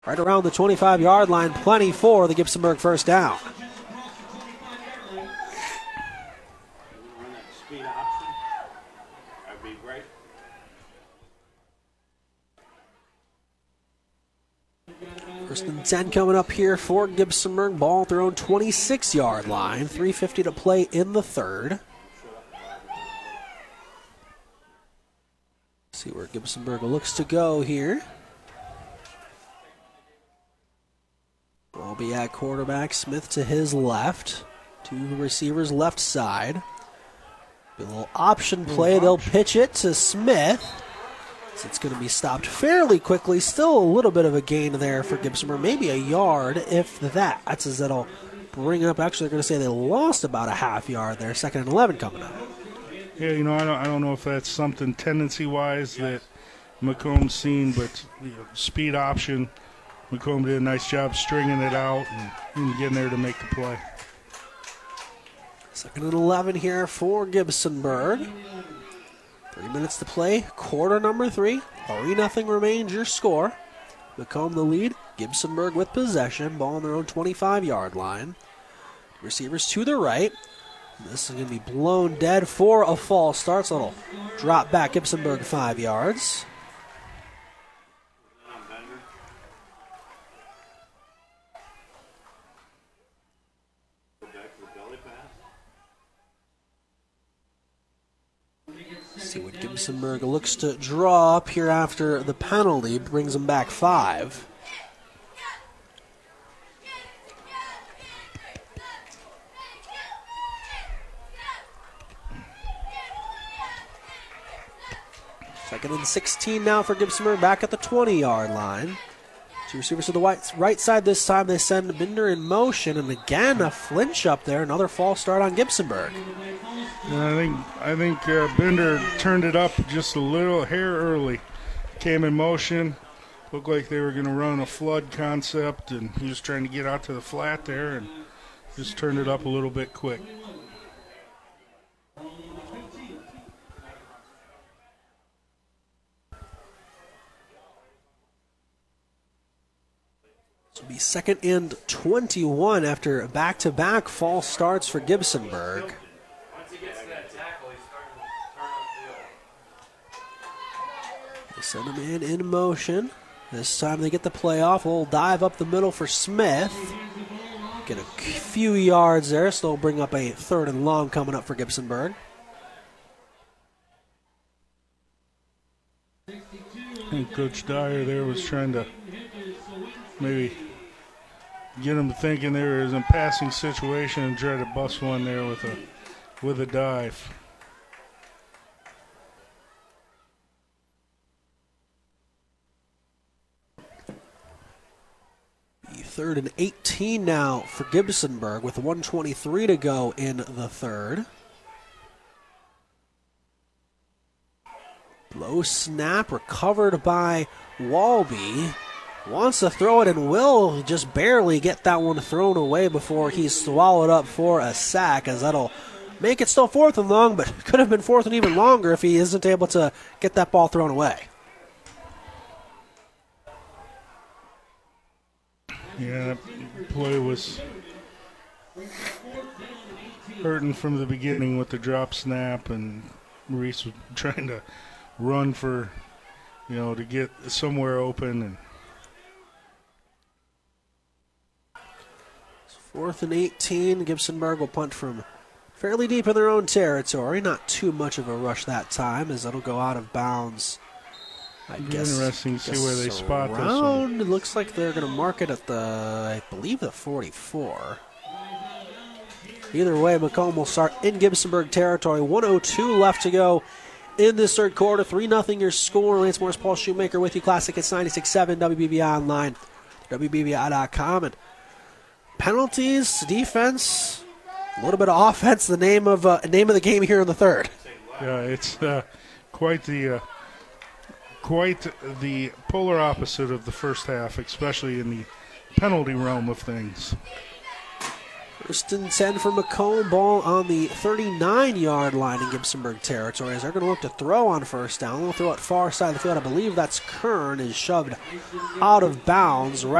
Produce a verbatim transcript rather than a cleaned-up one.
Right around the twenty-five-yard line, plenty for the Gibsonburg first down. First and ten coming up here for Gibsonburg. Ball at their own twenty-six-yard line. three fifty to play in the third. See where Gibsonburg looks to go here. Ball be at quarterback. Smith to his left. Two receivers left side. Be a little option play. They'll pitch it to Smith. It's going to be stopped fairly quickly. Still a little bit of a gain there for Gibsonburg. Maybe a yard, if that. That's as that'll bring up. Actually, they're going to say they lost about a half yard there. Second and eleven coming up. Yeah, you know, I don't, I don't know if that's something tendency-wise that McComb's seen, but you know, speed option. McComb did a nice job stringing it out and, and getting there to make the play. Second and eleven here for Gibsonburg. Three minutes to play, quarter number three. three nothing remains your score. McComb the lead, Gibsonburg with possession. Ball on their own twenty-five-yard line. Receivers to the right. This is going to be blown dead for a false start, so it'll drop back Gibsonburg five yards. See what Gibsonburg looks to draw up here after the penalty. Brings them back five. Second and sixteen now for Gibsonburg, back at the twenty-yard line. Two receivers to the right, right side this time. They send Binder in motion, and again a flinch up there. Another false start on Gibsonburg. Yeah, I think I think uh, Binder turned it up just a little hair early. Came in motion. Looked like they were going to run a flood concept, and he was trying to get out to the flat there, and just turned it up a little bit quick. This will be second and twenty-one after back-to-back false starts for Gibsonburg. They send him in in motion. This time they get the play off. A little dive up the middle for Smith. Get a few yards there, so they'll bring up a third and long coming up for Gibsonburg. I think Coach Dyer there was trying to maybe get him thinking there is a passing situation and try to bust one there with a with a dive. Third and eighteen now for Gibsonburg with one twenty-three to go in the third. Low snap recovered by Walby. Wants to throw it and will just barely get that one thrown away before he's swallowed up for a sack, as that'll make it still fourth and long, but could have been fourth and even longer if he isn't able to get that ball thrown away. Yeah, that play was hurting from the beginning with the drop snap, and Reese was trying to run for, you know, to get somewhere open. And fourth and eighteen. Gibsonburg will punt from fairly deep in their own territory. Not too much of a rush that time, as it'll go out of bounds. I guess, interesting to see where they spot this one. It looks like they're going to mark it at the, I believe, the forty-four. Either way, Macomb will start in Gibsonburg territory. one oh two left to go in this third quarter. three nothing your score. Lance Morris, Paul Shoemaker with you. Classic Hits ninety-six point seven, W B B I Online, W B B I dot com. And penalties, defense, a little bit of offense, the name of uh, name of the game here in the third. Yeah, it's uh, quite the... Uh, Quite the polar opposite of the first half, especially in the penalty realm of things. First and ten for Macomb. Ball on the thirty-nine-yard line in Gibsonburg territory as they're going to look to throw on first down. They'll throw it far side of the field. I believe that's Kern is shoved out of bounds. Right